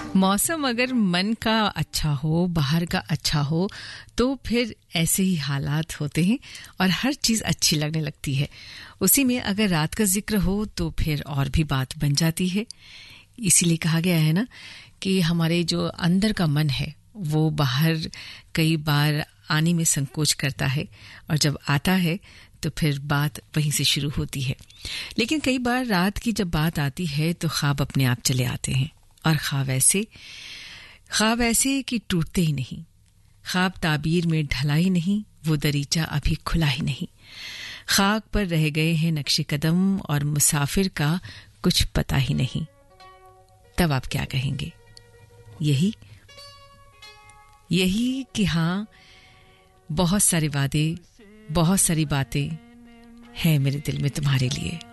मौसम अगर मन का अच्छा हो, बाहर का अच्छा हो, तो फिर ऐसे ही हालात होते हैं और हर चीज़ अच्छी लगने लगती है। उसी में अगर रात का जिक्र हो तो फिर और भी बात बन जाती है। इसीलिए कहा गया है ना कि हमारे जो अंदर का मन है वो बाहर कई बार आने में संकोच करता है और जब आता है तो फिर बात वहीं से शुरू होती है। लेकिन कई बार रात की जब बात आती है तो ख्वाब अपने आप चले आते हैं और ख्वाब ऐसे कि टूटते ही नहीं। ख्वाब ताबीर में ढला ही नहीं, वो दरीचा अभी खुला ही नहीं। खाक पर रह गए हैं नक्शे कदम और मुसाफिर का कुछ पता ही नहीं। तब आप क्या कहेंगे? यही कि हाँ, बहुत सारे वादे, बहुत सारी बातें हैं मेरे दिल में तुम्हारे लिए।